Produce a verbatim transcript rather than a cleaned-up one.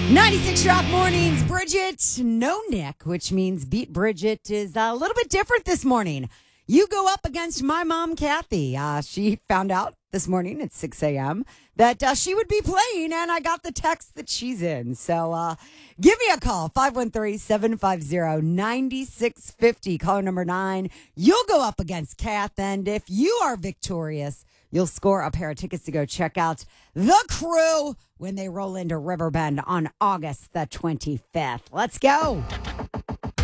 ninety-six Rock Mornings, Bridget, no Nick, which means Beat Bridget is a little bit different this morning. You go up against my mom, Kathy. Uh, she found out this morning at six a.m. that uh, she would be playing, and I got the text that she's in. So uh, give me a call, five one three, seven five zero, nine six five zero, caller number nine. You'll go up against Kath, and if you are victorious, you'll score a pair of tickets to go check out The Crew when they roll into Riverbend on August the twenty-fifth. Let's go.